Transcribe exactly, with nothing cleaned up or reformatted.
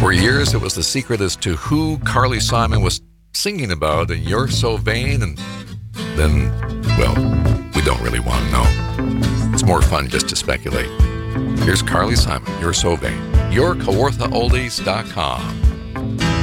For years, it was the secret as to who Carly Simon was singing about, and You're So Vain, and then, well, we don't really want to know. It's more fun just to speculate. Here's Carly Simon, You're So Vain. your kawartha oldies dot com.